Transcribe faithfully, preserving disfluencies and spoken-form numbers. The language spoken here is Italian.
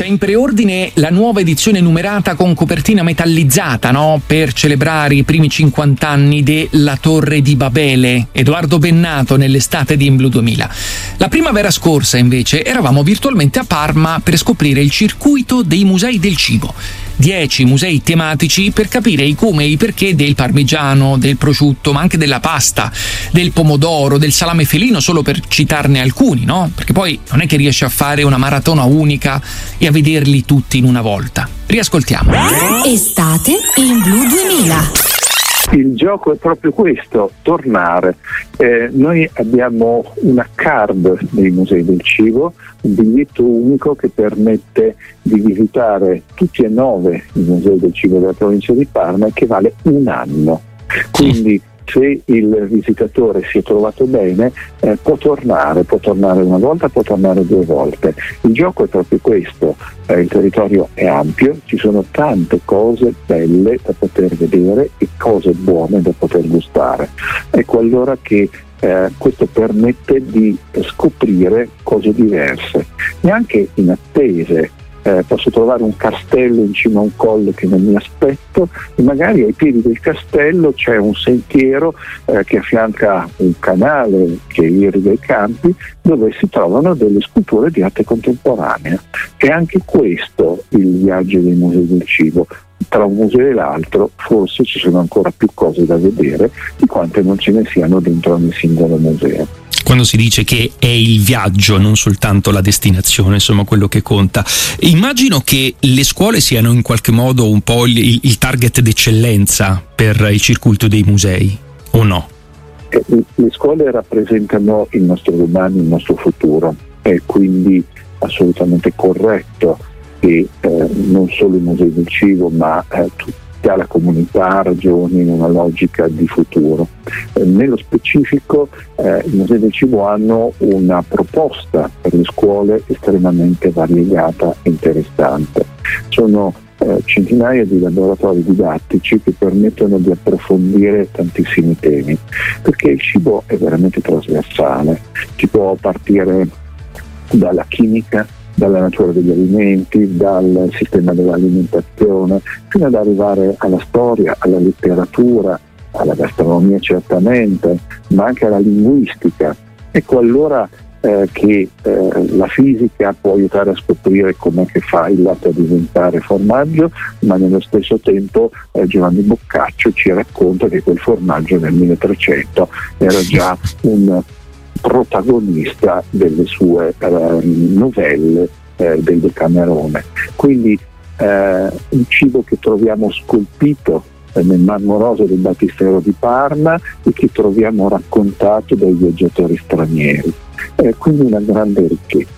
in preordine la nuova edizione numerata con copertina metallizzata, no? Per celebrare i primi cinquanta anni della Torre di Babele. Edoardo Bennato nell'estate di In Blu duemila. La primavera scorsa, invece, eravamo virtualmente a Parma per scoprire il circuito dei musei del cibo. Dieci musei tematici per capire i come e i perché del parmigiano, del prosciutto, ma anche della pasta, del pomodoro, del salame felino, solo per citarne alcuni, no? Perché poi non è che riesci a fare una maratona unica e a vederli tutti in una volta. Riascoltiamo. Estate In Blu duemila. Il gioco è proprio questo, tornare. Eh, noi abbiamo una card dei musei del cibo, un biglietto unico che permette di visitare tutti e nove i musei del cibo della provincia di Parma e che vale un anno. Quindi se il visitatore si è trovato bene eh, può tornare, può tornare una volta, può tornare due volte. Il gioco è proprio questo, eh, il territorio è ampio, ci sono tante cose belle da poter vedere e cose buone da poter gustare. Ecco allora che eh, questo permette di scoprire cose diverse, neanche inattese. Eh, posso trovare un castello in cima a un colle che non mi aspetto e magari ai piedi del castello c'è un sentiero eh, che affianca un canale che irriga i campi dove si trovano delle sculture di arte contemporanea. È anche questo il viaggio dei musei del cibo. Tra un museo e l'altro forse ci sono ancora più cose da vedere di quante non ce ne siano dentro ogni singolo museo. Quando si dice che è il viaggio, non soltanto la destinazione, insomma quello che conta. Immagino che le scuole siano in qualche modo un po' il, il target d'eccellenza per il circuito dei musei, o no? Eh, le scuole rappresentano il nostro domani, il nostro futuro, è quindi assolutamente corretto che eh, non solo i musei del cibo ma eh, tutti la comunità ragioni in una logica di futuro. Eh, nello specifico eh, i musei del cibo hanno una proposta per le scuole estremamente variegata e interessante. Sono eh, centinaia di laboratori didattici che permettono di approfondire tantissimi temi, perché il cibo è veramente trasversale, si può partire dalla chimica, dalla natura degli alimenti, dal sistema dell'alimentazione, fino ad arrivare alla storia, alla letteratura, alla gastronomia certamente, ma anche alla linguistica. Ecco allora eh, che eh, la fisica può aiutare a scoprire com'è che fa il latte a diventare formaggio, ma nello stesso tempo eh, Giovanni Boccaccio ci racconta che quel formaggio nel milletrecento era già un protagonista delle sue eh, novelle eh, del Decamerone. Quindi eh, un cibo che troviamo scolpito eh, nel marmo rosa del Battistero di Parma e che troviamo raccontato dai viaggiatori stranieri. Eh, quindi una grande ricchezza.